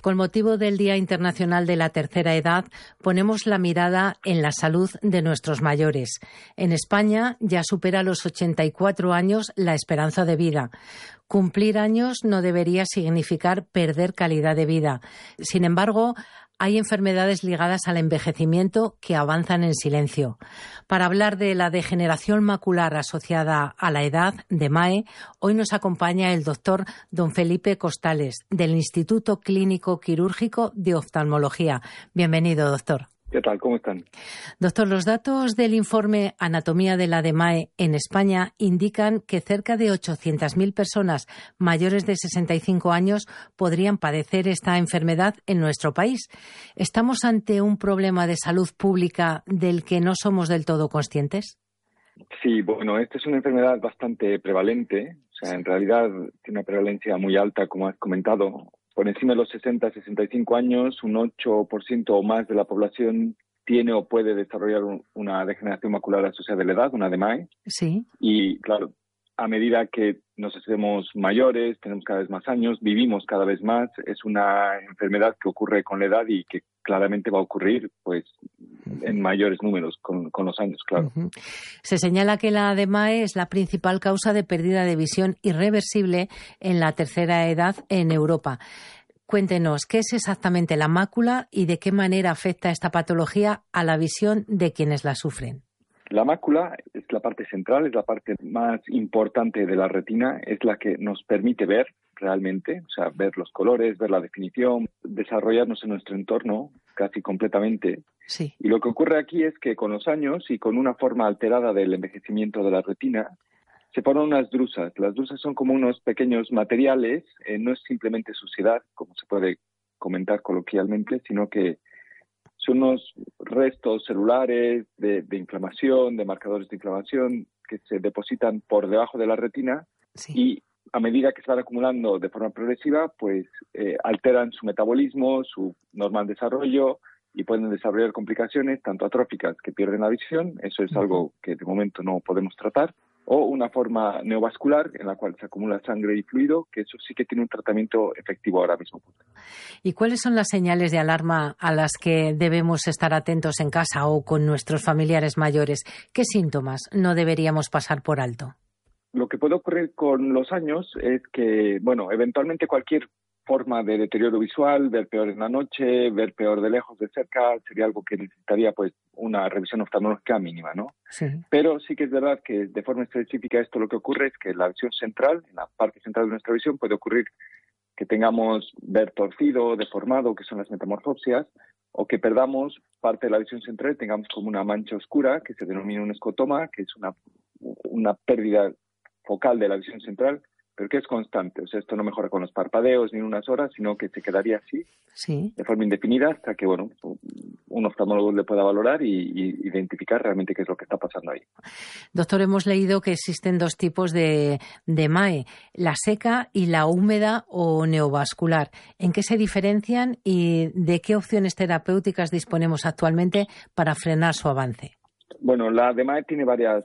Con motivo del Día Internacional de la Tercera Edad, ponemos la mirada en la salud de nuestros mayores. En España ya supera los 84 años la esperanza de vida. Cumplir años no debería significar perder calidad de vida. Sin embargo, hay enfermedades ligadas al envejecimiento que avanzan en silencio. Para hablar de la degeneración macular asociada a la edad, DMAE, hoy nos acompaña el doctor don Felipe Costales, del Instituto Clínico Quirúrgico de Oftalmología. Bienvenido, doctor. ¿Qué tal? ¿Cómo están? Doctor, los datos del informe Anatomía de la DMAE en España indican que cerca de 800.000 personas mayores de 65 años podrían padecer esta enfermedad en nuestro país. ¿Estamos ante un problema de salud pública del que no somos del todo conscientes? Sí, bueno, esta es una enfermedad bastante prevalente. O sea, en realidad tiene una prevalencia muy alta, como has comentado. Por encima de los 60-65 años, un 8% o más de la población tiene o puede desarrollar una degeneración macular asociada a la edad, una DMAE. Sí. Y claro, a medida que nos hacemos mayores, tenemos cada vez más años, vivimos cada vez más, es una enfermedad que ocurre con la edad y que claramente va a ocurrir pues en mayores números con los años, claro. Uh-huh. Se señala que la DMAE es la principal causa de pérdida de visión irreversible en la tercera edad en Europa. Cuéntenos, ¿qué es exactamente la mácula y de qué manera afecta esta patología a la visión de quienes la sufren? La mácula es la parte central, es la parte más importante de la retina, es la que nos permite ver realmente, o sea, ver los colores, ver la definición, desarrollarnos en nuestro entorno casi completamente. Sí. Y lo que ocurre aquí es que con los años y con una forma alterada del envejecimiento de la retina, se forman unas drusas. Las drusas son como unos pequeños materiales, no es simplemente suciedad, como se puede comentar coloquialmente, sino que son unos restos celulares de inflamación, de marcadores de inflamación que se depositan por debajo de la retina. Sí. Y a medida que se van acumulando de forma progresiva, pues alteran su metabolismo, su normal desarrollo y pueden desarrollar complicaciones tanto atróficas que pierden la visión, eso es algo que de momento no podemos tratar, o una forma neovascular en la cual se acumula sangre y fluido, que eso sí que tiene un tratamiento efectivo ahora mismo. ¿Y cuáles son las señales de alarma a las que debemos estar atentos en casa o con nuestros familiares mayores? ¿Qué síntomas no deberíamos pasar por alto? Lo que puede ocurrir con los años es que, bueno, eventualmente cualquier forma de deterioro visual, ver peor en la noche, ver peor de lejos, de cerca, sería algo que necesitaría pues una revisión oftalmológica mínima, ¿no? Sí. Pero sí que es verdad que de forma específica esto lo que ocurre es que en la visión central, en la parte central de nuestra visión, puede ocurrir que tengamos ver torcido, deformado, que son las metamorfopsias, o que perdamos parte de la visión central y tengamos como una mancha oscura que se denomina un escotoma, que es una pérdida focal de la visión central, pero que es constante. O sea, esto no mejora con los parpadeos ni en unas horas, sino que se quedaría así, sí, de forma indefinida, hasta que, bueno, un oftalmólogo le pueda valorar y identificar realmente qué es lo que está pasando ahí. Doctor, hemos leído que existen dos tipos de DMAE, la seca y la húmeda o neovascular. ¿En qué se diferencian y de qué opciones terapéuticas disponemos actualmente para frenar su avance? Bueno, la DMAE tiene varios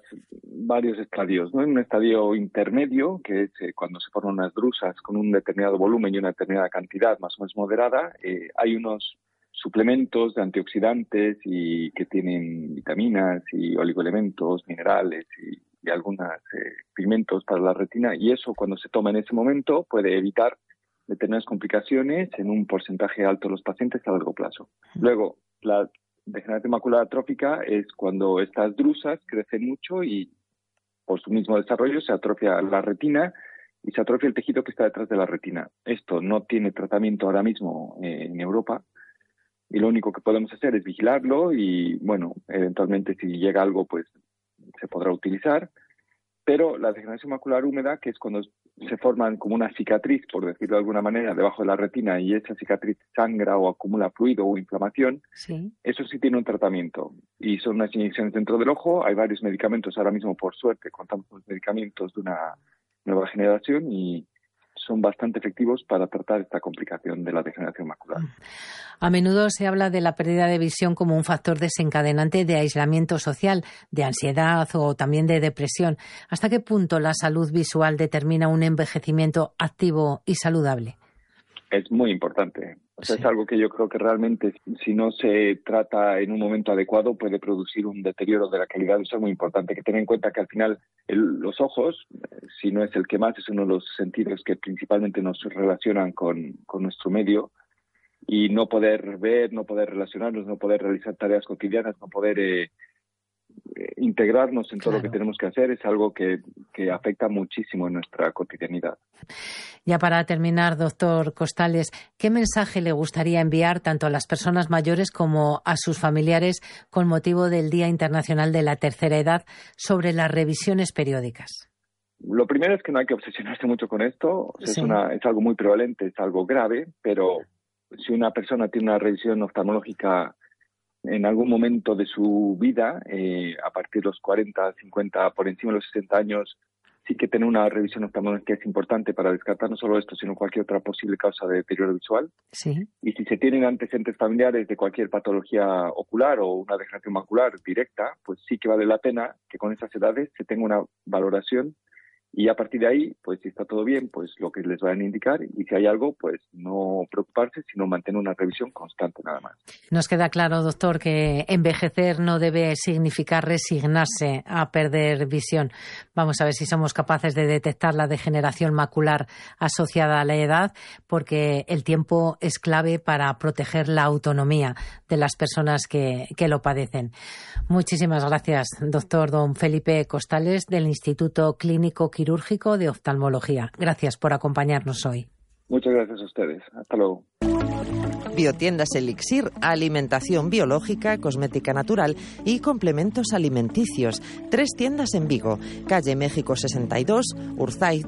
estadios, ¿no? En un estadio intermedio, que es cuando se forman unas drusas con un determinado volumen y una determinada cantidad más o menos moderada, hay unos suplementos de antioxidantes y que tienen vitaminas y oligoelementos, minerales y algunos pigmentos para la retina, y eso cuando se toma en ese momento puede evitar determinadas complicaciones en un porcentaje alto de los pacientes a largo plazo. Luego, la degeneración macular atrófica es cuando estas drusas crecen mucho y por su mismo desarrollo se atrofia la retina y se atrofia el tejido que está detrás de la retina. Esto no tiene tratamiento ahora mismo en Europa y lo único que podemos hacer es vigilarlo y, bueno, eventualmente si llega algo pues se podrá utilizar. Pero la degeneración macular húmeda, que es cuando se forman como una cicatriz, por decirlo de alguna manera, debajo de la retina y esa cicatriz sangra o acumula fluido o inflamación, sí, eso sí tiene un tratamiento y son unas inyecciones dentro del ojo. Hay varios medicamentos ahora mismo, por suerte, contamos con medicamentos de una nueva generación y son bastante efectivos para tratar esta complicación de la degeneración macular. A menudo se habla de la pérdida de visión como un factor desencadenante de aislamiento social, de ansiedad o también de depresión. ¿Hasta qué punto la salud visual determina un envejecimiento activo y saludable? Es muy importante. O sea, es algo que yo creo que realmente, si no se trata en un momento adecuado, puede producir un deterioro de la calidad visual muy importante. Hay que tener en cuenta que al final los ojos, si no es el que más, es uno de los sentidos que principalmente nos relacionan con nuestro medio, y no poder ver, no poder relacionarnos, no poder realizar tareas cotidianas, no poder integrarnos en todo lo que tenemos que hacer, es algo que afecta muchísimo en nuestra cotidianidad. Ya para terminar, doctor Costales, ¿qué mensaje le gustaría enviar tanto a las personas mayores como a sus familiares con motivo del Día Internacional de la Tercera Edad sobre las revisiones periódicas? Lo primero es que no hay que obsesionarse mucho con esto. Es algo muy prevalente, es algo grave, pero si una persona tiene una revisión oftalmológica en algún momento de su vida, a partir de los 40, 50, por encima de los 60 años, sí que tener una revisión oftalmológica es importante para descartar no solo esto, sino cualquier otra posible causa de deterioro visual. Sí. Y si se tienen antecedentes familiares de cualquier patología ocular o una degeneración macular directa, pues sí que vale la pena que con esas edades se tenga una valoración. Y a partir de ahí, pues si está todo bien, pues lo que les vayan a indicar, y si hay algo, pues no preocuparse, sino mantener una revisión constante nada más. Nos queda claro, doctor, que envejecer no debe significar resignarse a perder visión. Vamos a ver si somos capaces de detectar la degeneración macular asociada a la edad, porque el tiempo es clave para proteger la autonomía de las personas que lo padecen. Muchísimas gracias, doctor don Felipe Costales, del Instituto Clínico Quirúrgico de Oftalmología. Gracias por acompañarnos hoy. Muchas gracias a ustedes. Hasta luego. Biotiendas Elixir, alimentación biológica, cosmética natural y complementos alimenticios. 3 tiendas en Vigo, calle México 62, Urzaiz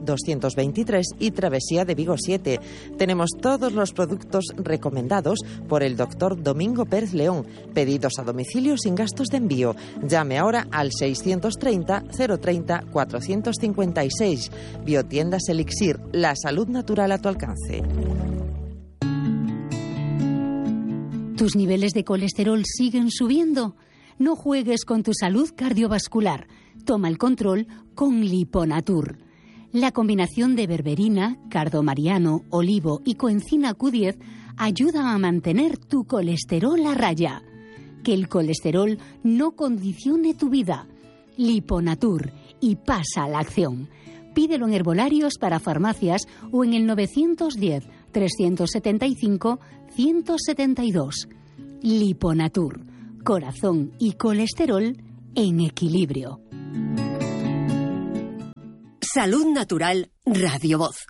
223 y Travesía de Vigo 7. Tenemos todos los productos recomendados por el doctor Domingo Pérez León. Pedidos a domicilio sin gastos de envío. Llame ahora al 630 030 456. Biotiendas Elixir, la salud natural a tu alcance. ¿Tus niveles de colesterol siguen subiendo? No juegues con tu salud cardiovascular. Toma el control con Liponatur. La combinación de berberina, cardomariano, olivo y coenzima Q10 ayuda a mantener tu colesterol a raya. Que el colesterol no condicione tu vida. Liponatur, y pasa a la acción. Pídelo en herbolarios para farmacias o en el 910 375 172. Liponatur. Corazón y colesterol en equilibrio. Salud Natural Radio Voz.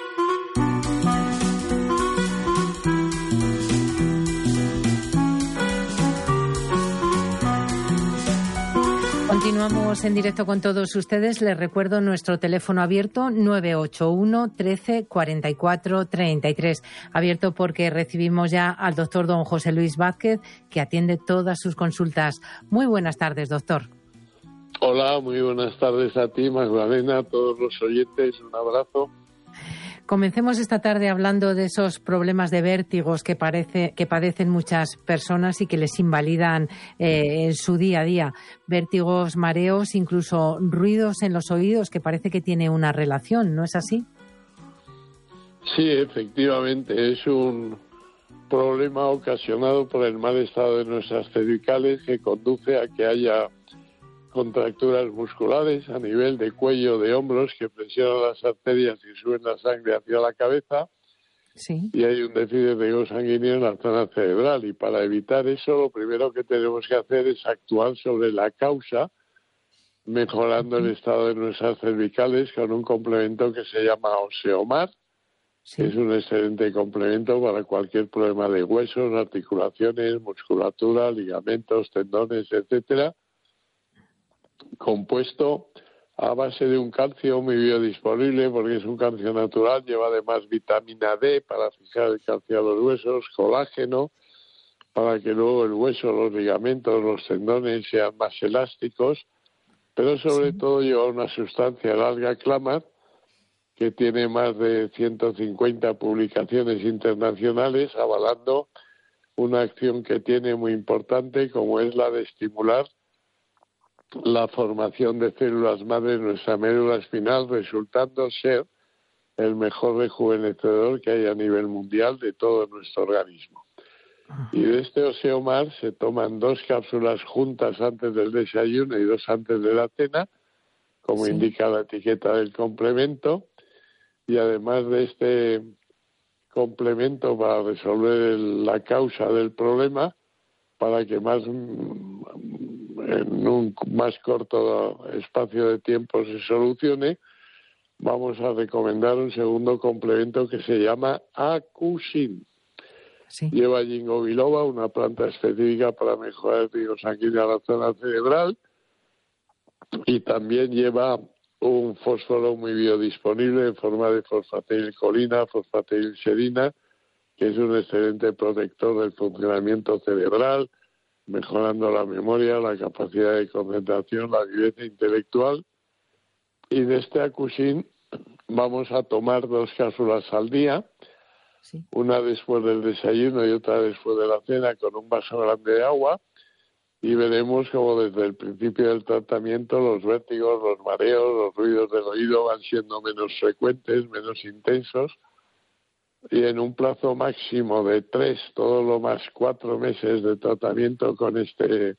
Continuamos en directo con todos ustedes. Les recuerdo nuestro teléfono abierto 981 13 44 33. Abierto porque recibimos ya al doctor don José Luis Vázquez, que atiende todas sus consultas. Muy buenas tardes, doctor. Hola, muy buenas tardes a ti, Magdalena, a todos los oyentes. Un abrazo. Comencemos esta tarde hablando de esos problemas de vértigos que padecen muchas personas y que les invalidan en su día a día. Vértigos, mareos, incluso ruidos en los oídos, que parece que tiene una relación, ¿no es así? Sí, efectivamente, es un problema ocasionado por el mal estado de nuestras cervicales que conduce a que haya contracturas musculares a nivel de cuello, de hombros, que presionan las arterias y suben la sangre hacia la cabeza. Sí. Y hay un déficit de riego sanguíneo en la zona cerebral. Y para evitar eso, lo primero que tenemos que hacer es actuar sobre la causa, mejorando el estado de nuestras cervicales con un complemento que se llama Osteomar. Sí. Es un excelente complemento para cualquier problema de huesos, articulaciones, musculatura, ligamentos, tendones, etcétera, compuesto a base de un calcio muy biodisponible, porque es un calcio natural, lleva además vitamina D para fijar el calcio a los huesos, colágeno, para que luego el hueso, los ligamentos, los tendones sean más elásticos, pero sobre todo lleva una sustancia, el alga clamar, que tiene más de 150 publicaciones internacionales avalando una acción que tiene muy importante, como es la de estimular la formación de células madre en nuestra médula espinal, resultando ser el mejor rejuvenecedor que hay a nivel mundial de todo nuestro organismo. Y de este Osteomar se toman 2 cápsulas juntas antes del desayuno y 2 antes de la cena, como indica la etiqueta del complemento, y además de este complemento para resolver la causa del problema, para que en un más corto espacio de tiempo se solucione, vamos a recomendar un segundo complemento que se llama Acusin. Sí. Lleva ginkgo biloba, una planta específica para mejorar el riego sanguíneo a la zona cerebral, y también lleva un fósforo muy biodisponible en forma de fosfatilcolina, fosfatilserina, que es un excelente protector del funcionamiento cerebral, mejorando la memoria, la capacidad de concentración, la viveza intelectual. Y de este Acusin vamos a tomar 2 cápsulas al día, una después del desayuno y otra después de la cena, con un vaso grande de agua, y veremos como desde el principio del tratamiento los vértigos, los mareos, los ruidos del oído van siendo menos frecuentes, menos intensos, y en un plazo máximo de 3, todo lo más 4 meses de tratamiento con estos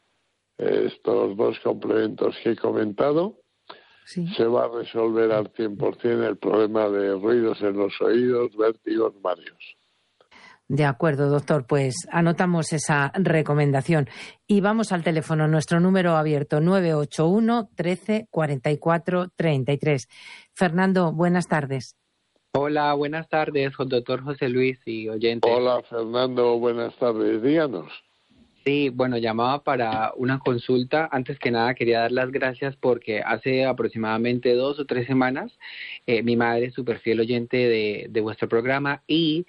2 complementos que he comentado, se va a resolver al 100% el problema de ruidos en los oídos, vértigos, mareos. De acuerdo, doctor, pues anotamos esa recomendación. Y vamos al teléfono, nuestro número abierto, 981 13 44 33. Fernando, buenas tardes. Hola, buenas tardes, doctor José Luis y oyentes. Hola, Fernando, buenas tardes. Díganos. Sí, bueno, llamaba para una consulta. Antes que nada quería dar las gracias porque hace aproximadamente 2 o 3 semanas mi madre es súper fiel oyente de vuestro programa y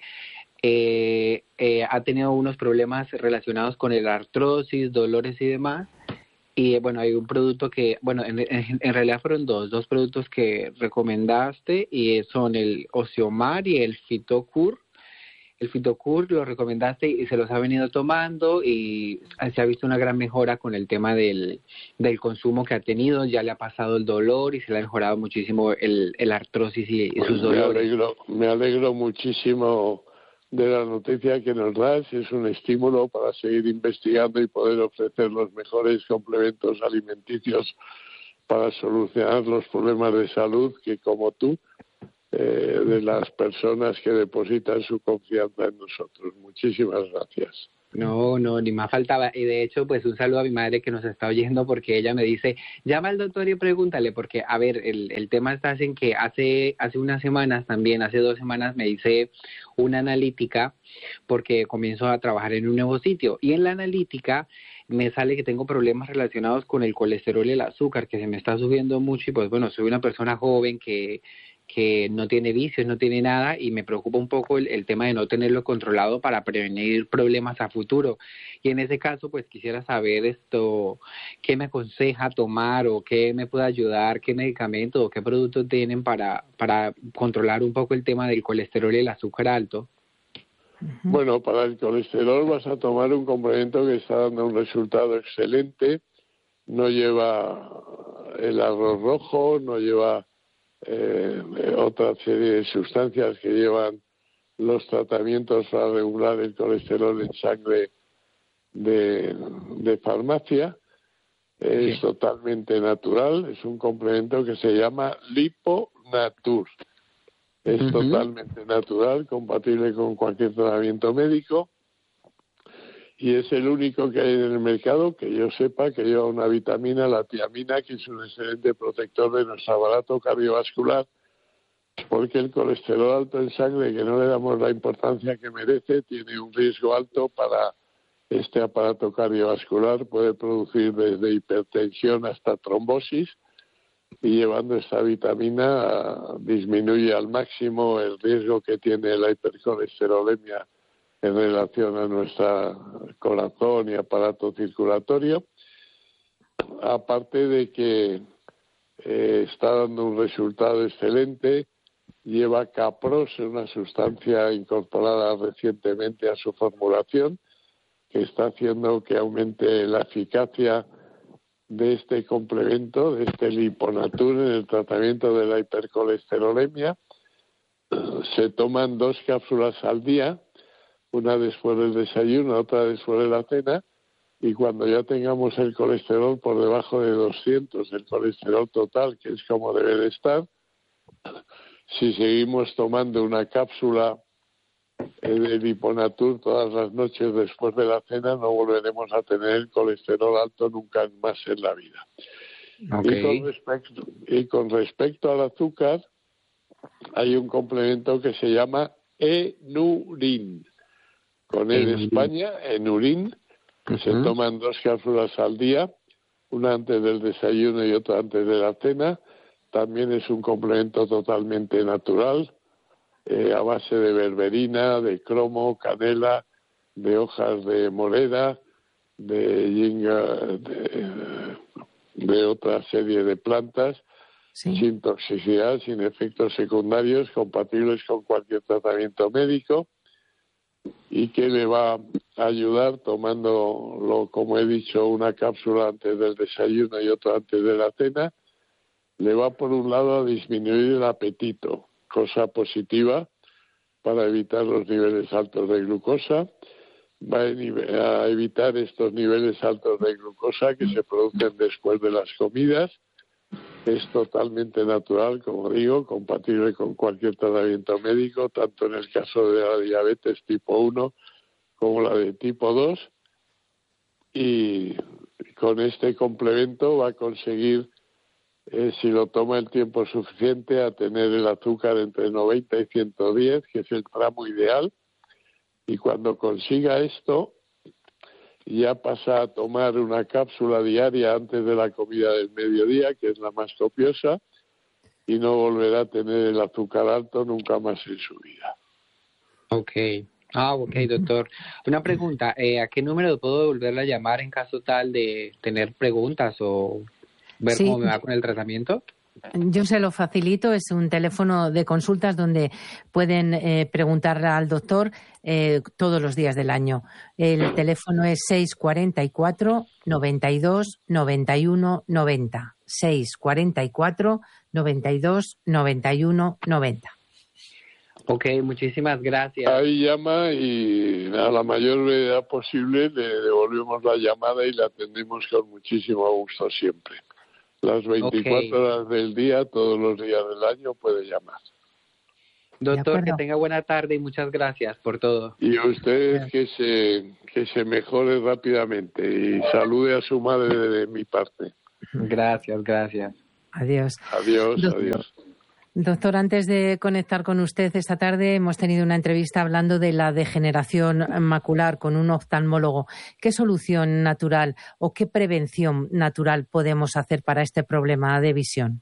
ha tenido unos problemas relacionados con el artrosis, dolores y demás. Y bueno, hay un producto que, bueno, en realidad fueron dos productos que recomendaste y son el Osteomar y el Fitocur. El Fitocur lo recomendaste y se los ha venido tomando y se ha visto una gran mejora con el tema del consumo que ha tenido. Ya le ha pasado el dolor y se le ha mejorado muchísimo el artrosis y sus dolores. Me alegro muchísimo de la noticia que nos das. Es un estímulo para seguir investigando y poder ofrecer los mejores complementos alimenticios para solucionar los problemas de salud que, como tú, de las personas que depositan su confianza en nosotros. Muchísimas gracias. No, ni más faltaba. Y de hecho, pues un saludo a mi madre que nos está oyendo, porque ella me dice, llama al doctor y pregúntale, porque, a ver, el tema está en que hace unas semanas también, hace 2 semanas me hice una analítica porque comienzo a trabajar en un nuevo sitio. Y en la analítica me sale que tengo problemas relacionados con el colesterol y el azúcar, que se me está subiendo mucho. Y pues bueno, soy una persona joven que no tiene vicios, no tiene nada, y me preocupa un poco el tema de no tenerlo controlado para prevenir problemas a futuro. Y en ese caso, pues quisiera saber qué me aconseja tomar o qué me puede ayudar, qué medicamento o qué productos tienen para controlar un poco el tema del colesterol y el azúcar alto. Bueno, para el colesterol vas a tomar un complemento que está dando un resultado excelente. No lleva el arroz rojo, no lleva otra serie de sustancias que llevan los tratamientos para regular el colesterol en sangre de farmacia. Es totalmente natural, es un complemento que se llama Liponatur. Es totalmente natural, compatible con cualquier tratamiento médico, y es el único que hay en el mercado que yo sepa que lleva una vitamina, la tiamina, que es un excelente protector de nuestro aparato cardiovascular, porque el colesterol alto en sangre, que no le damos la importancia que merece, tiene un riesgo alto para este aparato cardiovascular. Puede producir desde hipertensión hasta trombosis, y llevando esta vitamina disminuye al máximo el riesgo que tiene la hipercolesterolemia en relación a nuestro corazón y aparato circulatorio, aparte de que está dando un resultado excelente. Lleva capros, una sustancia incorporada recientemente a su formulación, que está haciendo que aumente la eficacia de este complemento, de este Liponatur, en el tratamiento de la hipercolesterolemia, se toman 2 cápsulas al día, una después del desayuno, otra después de la cena, y cuando ya tengamos el colesterol por debajo de 200, el colesterol total, que es como debe de estar, si seguimos tomando una cápsula de Liponatur todas las noches después de la cena, no volveremos a tener el colesterol alto nunca más en la vida. Okay. Y con respecto al azúcar, hay un complemento que se llama Enurin, con E de España, Enurin, que se toman 2 cápsulas al día, una antes del desayuno y otra antes de la cena. También es un complemento totalmente natural, a base de berberina, de cromo, canela, de hojas de morera, de yinga, de otra serie de plantas, sin toxicidad, sin efectos secundarios, compatibles con cualquier tratamiento médico, y que le va a ayudar tomándolo, como he dicho, una cápsula antes del desayuno y otra antes de la cena. Le va por un lado a disminuir el apetito, cosa positiva para evitar los niveles altos de glucosa. Va a evitar estos niveles altos de glucosa que se producen después de las comidas. Es totalmente natural, como digo, compatible con cualquier tratamiento médico, tanto en el caso de la diabetes tipo 1 como la de tipo 2. Y con este complemento va a conseguir, si lo toma el tiempo suficiente, a tener el azúcar entre 90 y 110, que es el tramo ideal. Y cuando consiga esto, ya pasa a tomar una cápsula diaria antes de la comida del mediodía, que es la más copiosa, y no volverá a tener el azúcar alto nunca más en su vida. Ok, doctor. Una pregunta, ¿a qué número puedo volverle a llamar en caso tal de tener preguntas o ver cómo me va con el tratamiento? Yo se lo facilito, es un teléfono de consultas donde pueden preguntarle al doctor todos los días del año. El teléfono es 644 92 91 90. 644 92 91 90. Ok, muchísimas gracias. Ahí llama y a la mayor brevedad posible le devolvemos la llamada y la atendemos con muchísimo gusto siempre. Las 24 horas del día, todos los días del año puede llamar. Doctor, que tenga buena tarde y muchas gracias por todo. Y a ustedes que se mejore rápidamente y salude a su madre de mi parte. Gracias. Adiós. Adiós. Doctor, antes de conectar con usted esta tarde hemos tenido una entrevista hablando de la degeneración macular con un oftalmólogo. ¿Qué solución natural o qué prevención natural podemos hacer para este problema de visión?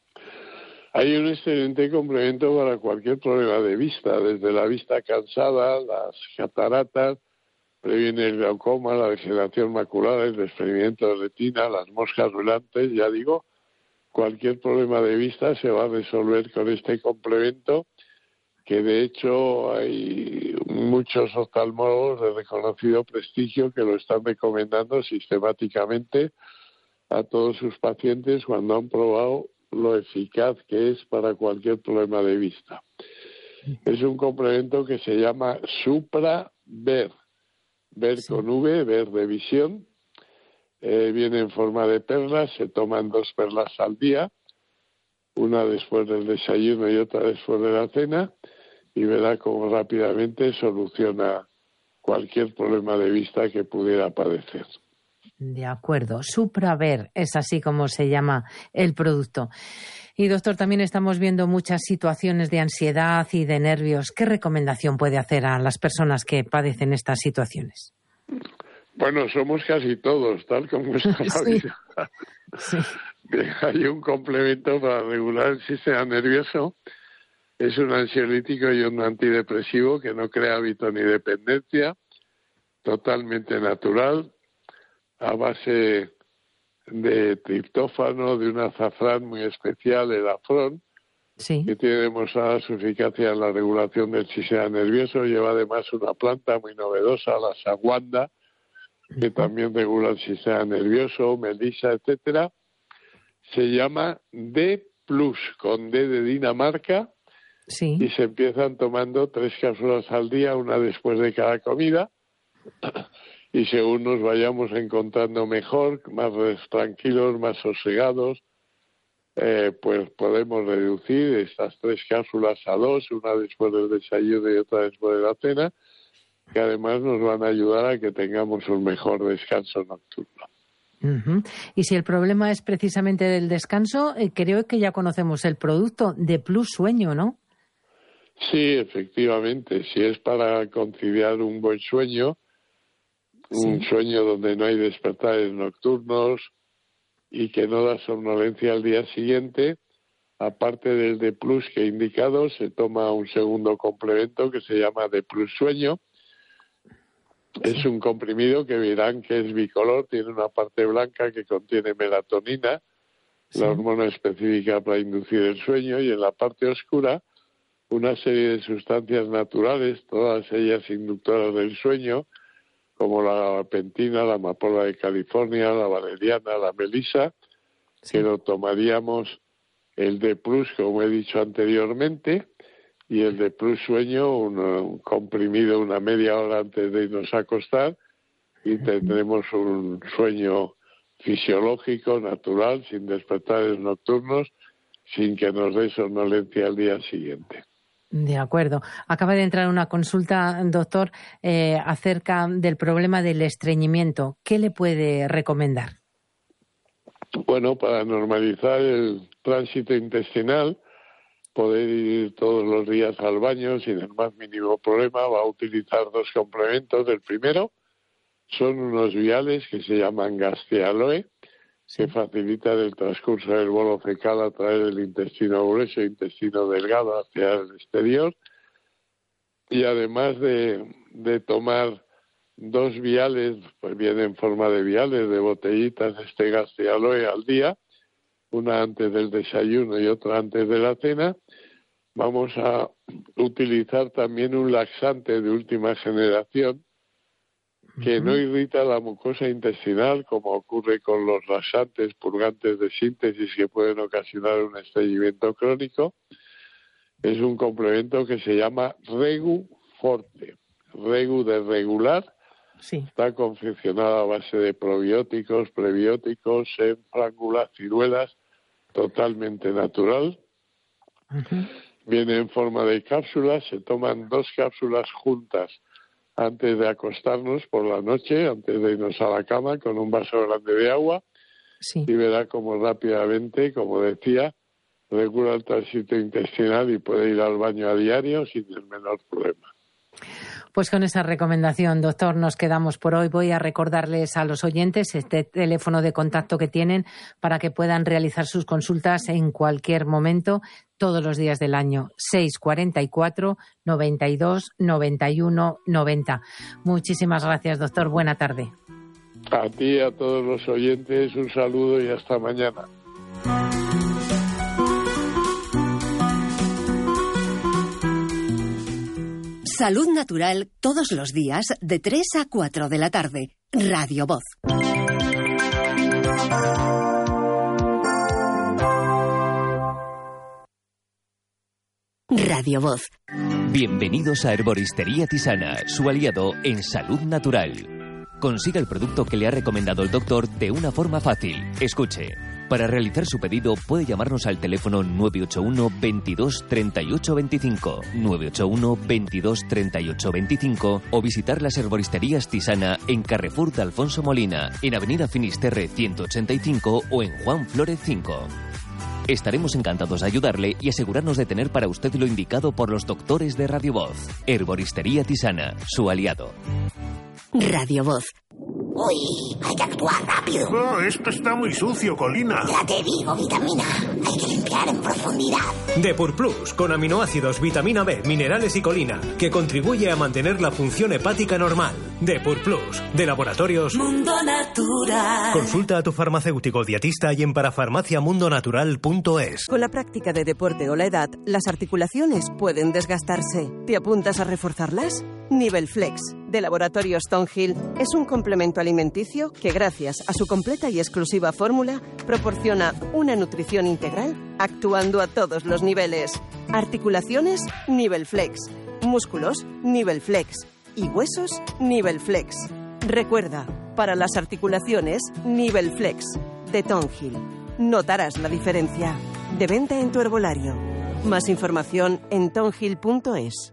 Hay un excelente complemento para cualquier problema de vista, desde la vista cansada, las cataratas, previene el glaucoma, la degeneración macular, el desprendimiento de retina, las moscas volantes, ya digo. Cualquier problema de vista se va a resolver con este complemento, que de hecho hay muchos oftalmólogos de reconocido prestigio que lo están recomendando sistemáticamente a todos sus pacientes cuando han probado lo eficaz que es para cualquier problema de vista. Es un complemento que se llama SupraVer, ver con V, ver de visión. Viene en forma de perlas, se toman 2 perlas al día, una después del desayuno y otra después de la cena, y verá cómo rápidamente soluciona cualquier problema de vista que pudiera padecer. De acuerdo, SupraVer es así como se llama el producto. Y doctor, también estamos viendo muchas situaciones de ansiedad y de nervios. ¿Qué recomendación puede hacer a las personas que padecen estas situaciones? Bueno, somos casi todos, tal como está la vida. Sí. Hay un complemento para regular el sistema nervioso. Es un ansiolítico y un antidepresivo que no crea hábito ni dependencia, totalmente natural, a base de triptófano, de un azafrán muy especial, el afrón, que tiene demostrada su eficacia en la regulación del sistema nervioso. Lleva además una planta muy novedosa, la saguanda, que también regula el sistema nervioso, melisa, etcétera. Se llama D+, con D de Dinamarca, Sí. Y se empiezan tomando 3 cápsulas al día, una después de cada comida. Y según nos vayamos encontrando mejor, más tranquilos, más sosegados, pues podemos reducir estas 3 cápsulas a 2, una después del desayuno y otra después de la cena, que además nos van a ayudar a que tengamos un mejor descanso nocturno. Uh-huh. Y si el problema es precisamente del descanso, creo que ya conocemos el producto de Plus Sueño, ¿no? Sí, efectivamente. Si es para conciliar un buen sueño, un sueño donde no hay despertares nocturnos y que no da somnolencia al día siguiente, aparte del de Plus que he indicado, se toma un segundo complemento que se llama de Plus Sueño. Es un comprimido que verán que es bicolor, tiene una parte blanca que contiene melatonina, la hormona específica para inducir el sueño, y en la parte oscura una serie de sustancias naturales, todas ellas inductoras del sueño, como la gabapentina, la amapola de California, la valeriana, la melisa, que lo tomaríamos el de Plus, como he dicho anteriormente, y el de Plus Sueño, un comprimido una media hora antes de irnos a acostar, y tendremos un sueño fisiológico, natural, sin despertares nocturnos, sin que nos dé somnolencia al día siguiente. De acuerdo. Acaba de entrar una consulta, doctor, acerca del problema del estreñimiento. ¿Qué le puede recomendar? Bueno, para normalizar el tránsito intestinal, poder ir todos los días al baño sin el más mínimo problema, va a utilizar 2 complementos. El primero son unos viales que se llaman Gastialoe, que facilitan el transcurso del bolo fecal a través del intestino grueso e intestino delgado hacia el exterior. Y además de tomar 2 viales, pues viene en forma de viales, de botellitas, este Gastialoe al día, una antes del desayuno y otra antes de la cena, vamos a utilizar también un laxante de última generación que no irrita la mucosa intestinal, como ocurre con los laxantes purgantes de síntesis que pueden ocasionar un estreñimiento crónico. Es un complemento que se llama Regu Forte. Regu de regular. Sí. Está confeccionado a base de probióticos, prebióticos, frángula, ciruelas, totalmente natural. Viene en forma de cápsulas, se toman 2 cápsulas juntas antes de acostarnos por la noche, antes de irnos a la cama, con un vaso grande de agua, y verá cómo rápidamente, como decía, regula el tránsito intestinal y puede ir al baño a diario sin el menor problema. Pues con esa recomendación, doctor, nos quedamos por hoy. Voy a recordarles a los oyentes este teléfono de contacto que tienen para que puedan realizar sus consultas en cualquier momento, todos los días del año. 644 92 91 90. Muchísimas gracias, doctor. Buena tarde. A ti y a todos los oyentes, un saludo y hasta mañana. Salud Natural todos los días de 3 a 4 de la tarde. Radio Voz. Radio Voz. Bienvenidos a Herboristería Tisana, su aliado en salud natural. Consiga el producto que le ha recomendado el doctor de una forma fácil. Escuche. Para realizar su pedido puede llamarnos al teléfono 981 22 38 25, 981 22 38 25 o visitar las herboristerías Tisana en Carrefour de Alfonso Molina, en Avenida Finisterre 185 o en Juan Flórez 5. Estaremos encantados de ayudarle y asegurarnos de tener para usted lo indicado por los doctores de Radio Voz. Herboristería Tisana, su aliado. Radio Voz. Uy, hay que actuar rápido. Oh, esto está muy sucio, Colina. Ya te digo, vitamina. Hay que limpiar en profundidad. Depur Plus, con aminoácidos, vitamina B, minerales y colina, que contribuye a mantener la función hepática normal. Depur Plus, de Laboratorios Mundo Natural. Consulta a tu farmacéutico dietista y en parafarmaciamundonatural.es. Con la práctica de deporte o la edad, las articulaciones pueden desgastarse. ¿Te apuntas a reforzarlas? Nivelflex, de Laboratorios Tonhill, es un complemento alimenticio que, gracias a su completa y exclusiva fórmula, proporciona una nutrición integral actuando a todos los niveles. Articulaciones, Nivelflex. Músculos, Nivelflex. Y huesos, Nivelflex. Recuerda, para las articulaciones, Nivelflex, de Tonhill. Notarás la diferencia. De venta en tu herbolario. Más información en tonhill.es.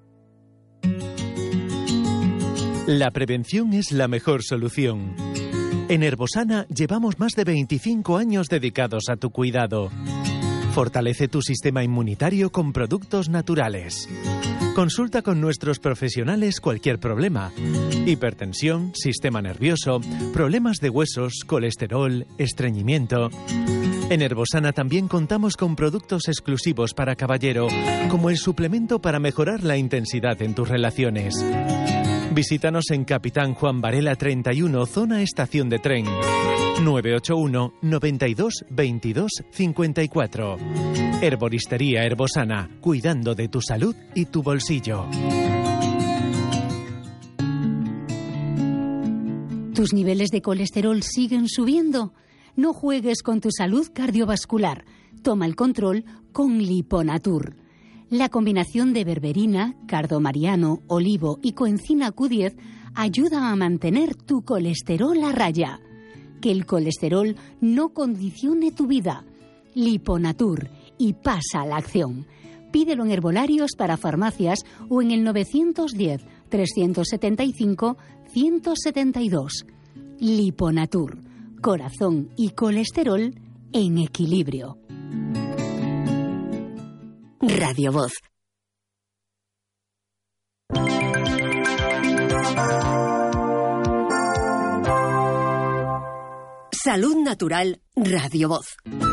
La prevención es la mejor solución. En Herbosana llevamos más de 25 años dedicados a tu cuidado. Fortalece tu sistema inmunitario con productos naturales. Consulta con nuestros profesionales cualquier problema. Hipertensión, sistema nervioso, problemas de huesos, colesterol, estreñimiento. En Herbosana también contamos con productos exclusivos para caballero, como el suplemento para mejorar la intensidad en tus relaciones. Visítanos en Capitán Juan Varela 31, zona estación de tren. 981 92 22 54. Herboristería Herbosana, cuidando de tu salud y tu bolsillo. ¿Tus niveles de colesterol siguen subiendo? No juegues con tu salud cardiovascular. Toma el control con Liponatur. La combinación de berberina, cardomariano, olivo y coenzima Q10 ayuda a mantener tu colesterol a raya. Que el colesterol no condicione tu vida. Liponatur, y pasa a la acción. Pídelo en herbolarios para farmacias o en el 910-375-172. Liponatur, corazón y colesterol en equilibrio. Radio Voz. Salud Natural, Radio Voz.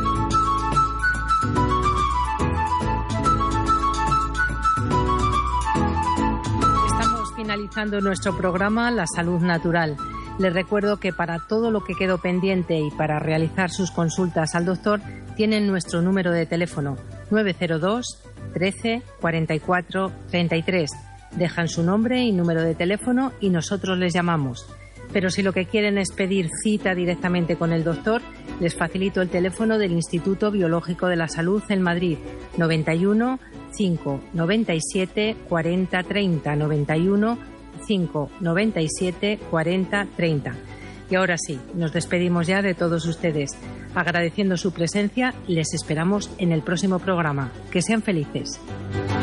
Estamos finalizando nuestro programa La Salud Natural. Les recuerdo que para todo lo que quedó pendiente y para realizar sus consultas al doctor, tienen nuestro número de teléfono 902 13 44 33. Dejan su nombre y número de teléfono y nosotros les llamamos. Pero si lo que quieren es pedir cita directamente con el doctor, les facilito el teléfono del Instituto Biológico de la Salud en Madrid, 91 5 97 40 30, 91 5 97 40 30. Y ahora sí, nos despedimos ya de todos ustedes. Agradeciendo su presencia, les esperamos en el próximo programa. Que sean felices.